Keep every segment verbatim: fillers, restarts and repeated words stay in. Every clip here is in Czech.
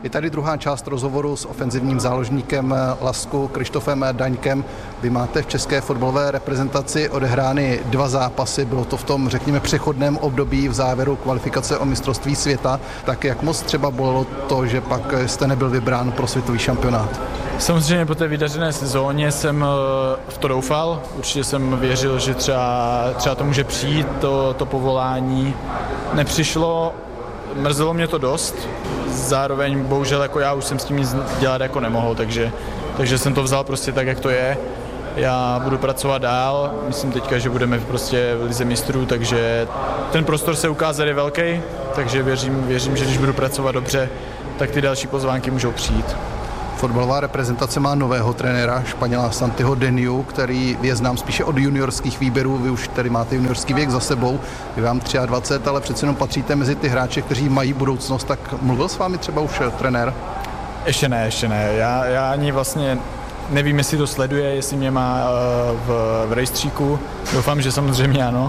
Je tady druhá část rozhovoru s ofenzivním záložníkem Lasku Kryštofem Daňkem. Vy máte v české fotbalové reprezentaci odehrány dva zápasy, bylo to v tom, řekněme, přechodném období v závěru kvalifikace o mistrovství světa. Tak jak moc třeba bolelo to, že pak jste nebyl vybrán pro světový šampionát? Samozřejmě po té vydařené sezóně jsem v to doufal. Určitě jsem věřil, že třeba, třeba to může přijít, to, to povolání. Nepřišlo, mrzelo mě to dost. Zároveň bohužel jako já už jsem s tím nic dělat jako nemohl, takže, takže jsem to vzal prostě tak, jak to je. Já budu pracovat dál, myslím teďka, že budeme prostě v lize mistrů, takže ten prostor se ukázal je velký, takže věřím, věřím, že když budu pracovat dobře, tak ty další pozvánky můžou přijít. Fotbalová reprezentace má nového trenéra, Španěla Santiho Deniu, který je znám spíše od juniorských výběrů. Vy už tady máte juniorský věk za sebou, je vám dvacet tři, ale přece jenom patříte mezi ty hráče, kteří mají budoucnost. Tak mluvil s vámi třeba už trenér? Ještě ne, ještě ne. Já, já ani vlastně nevím, jestli to sleduje, jestli mě má v, v rejstříku. Doufám, že samozřejmě ano.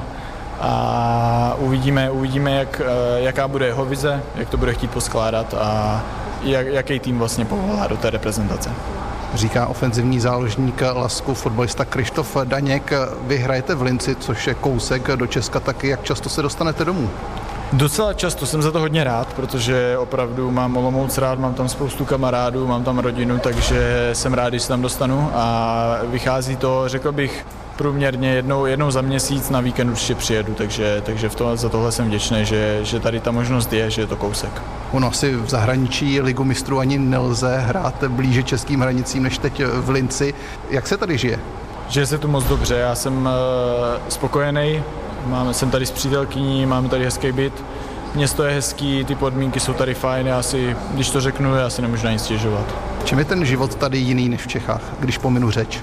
A uvidíme, uvidíme jak, jaká bude jeho vize, jak to bude chtít poskládat a jak, jaký tým vlastně povolá do té reprezentace. Říká ofenzivní záložník Lasku fotbalista Kryštof Daněk. Vy hrajete v Linci, což je kousek do Česka, taky jak často se dostanete domů? Docela často, jsem za to hodně rád, protože opravdu mám Olomouc rád, mám tam spoustu kamarádů, mám tam rodinu, takže jsem rád, když se tam dostanu a vychází to, řekl bych, průměrně jednou, jednou za měsíc, na víkend určitě přijedu, takže, takže v to, za tohle jsem vděčný, že, že tady ta možnost je, že je to kousek. Ono asi v zahraničí ligu mistrů ani nelze hrát blíže českým hranicím než teď v Linci. Jak se tady žije? Žije se tu moc dobře, já jsem uh, spokojený, mám, jsem tady s přítelkyní, máme tady hezký byt, město je hezký, ty podmínky jsou tady fajn, já si, když to řeknu, já si nemůžu na nic stěžovat. Čím je ten život tady jiný než v Čechách, když pominu řeč?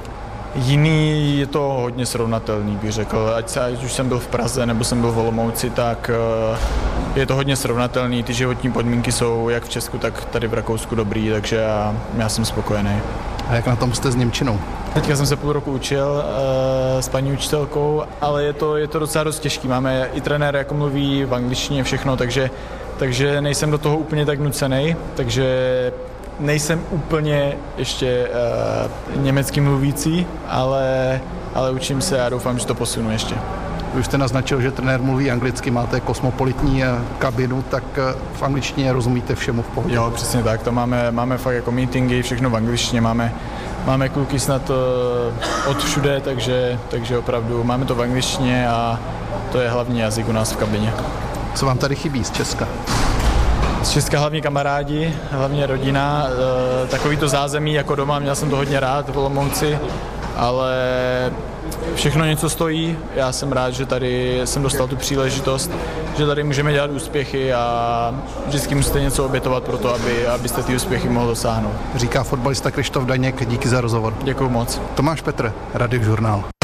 Jiný, je to hodně srovnatelný, bych řekl. Ať, se, ať už jsem byl v Praze nebo jsem byl v Olomouci, tak je to hodně srovnatelný. Ty životní podmínky jsou jak v Česku, tak tady v Rakousku dobrý, takže já, já jsem spokojený. A jak na tom jste s němčinou? Teďka jsem se půl roku učil uh, s paní učitelkou, ale je to, je to docela dost těžký. Máme i trenér, jako mluví v angličtině všechno, takže, takže nejsem do toho úplně tak nucený, takže nejsem úplně ještě uh, německy mluvící, ale, ale učím se a doufám, že to posunu ještě. Vy už jste naznačil, že trenér mluví anglicky, máte kosmopolitní kabinu, tak v angličtině rozumíte všemu v pohodě? Jo, přesně tak, to máme, máme fakt jako meetingy, všechno v angličtině, máme, máme kluky snad uh, od všude, takže, takže opravdu máme to v angličtině a to je hlavní jazyk u nás v kabině. Co vám tady chybí z Česka? Z Česka hlavně kamarádi, hlavně rodina, e, takový to zázemí jako doma, měl jsem to hodně rád v Olomouci, ale všechno něco stojí, já jsem rád, že tady jsem dostal tu příležitost, že tady můžeme dělat úspěchy a vždycky musíte něco obětovat pro to, aby, abyste ty úspěchy mohl dosáhnout. Říká fotbalista Kryštof Daněk, díky za rozhovor. Děkuju moc. Tomáš Petr, Radiožurnál.